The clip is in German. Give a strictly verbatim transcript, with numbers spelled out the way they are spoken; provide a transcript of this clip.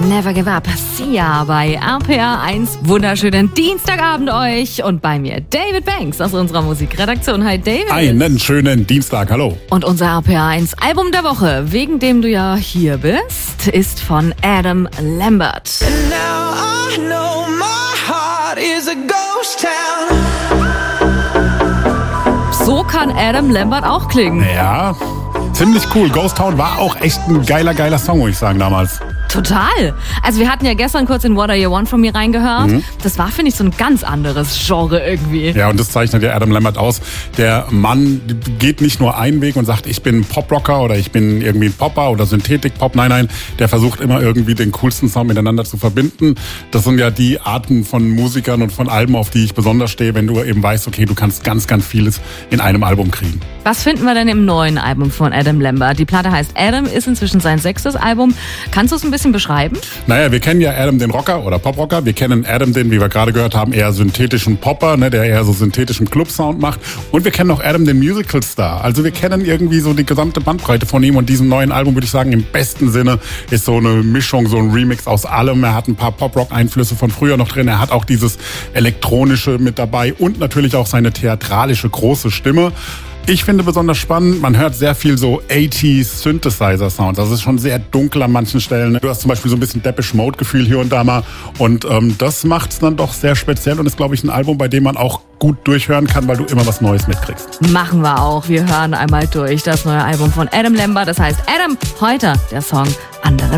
Never Give Up. Sia bei R P R eins. Wunderschönen Dienstagabend euch. Und bei mir David Banks aus unserer Musikredaktion. Hi David. Einen schönen Dienstag, hallo. Und unser R P R eins Album der Woche, wegen dem du ja hier bist, ist von Adam Lambert. And now I know my heart is a ghost town. So kann Adam Lambert auch klingen. Ja, ziemlich cool. Ghost Town war auch echt ein geiler, geiler Song, muss ich sagen, damals. Total. Also wir hatten ja gestern kurz in What Are You Want From Me reingehört. Mhm. Das war, finde ich, so ein ganz anderes Genre irgendwie. Ja, und das zeichnet ja Adam Lambert aus. Der Mann geht nicht nur einen Weg und sagt, ich bin Poprocker oder ich bin irgendwie ein Popper oder Synthetik-Pop. Nein, nein, der versucht immer irgendwie den coolsten Sound miteinander zu verbinden. Das sind ja die Arten von Musikern und von Alben, auf die ich besonders stehe, wenn du eben weißt, okay, du kannst ganz, ganz vieles in einem Album kriegen. Was finden wir denn im neuen Album von Adam Lambert? Die Platte heißt Adam, ist inzwischen sein sechstes Album. Kannst du es ein bisschen beschreiben? Naja, wir kennen ja Adam den Rocker oder Poprocker. Wir kennen Adam den, wie wir gerade gehört haben, eher synthetischen Popper, ne, der eher so synthetischen Club-Sound macht. Und wir kennen auch Adam den Musical-Star. Also wir kennen irgendwie so die gesamte Bandbreite von ihm. Und diesem neuen Album, würde ich sagen, im besten Sinne ist so eine Mischung, so ein Remix aus allem. Er hat ein paar Pop-Rock-Einflüsse von früher noch drin. Er hat auch dieses Elektronische mit dabei und natürlich auch seine theatralische große Stimme. Ich finde besonders spannend, man hört sehr viel so achtziger Synthesizer-Sounds. Das ist schon sehr dunkel an manchen Stellen. Du hast zum Beispiel so ein bisschen Depeche Mode-Gefühl hier und da mal. Und ähm, das macht es dann doch sehr speziell und ist, glaube ich, ein Album, bei dem man auch gut durchhören kann, weil du immer was Neues mitkriegst. Machen wir auch. Wir hören einmal durch das neue Album von Adam Lambert. Das heißt Adam, heute der Song Andere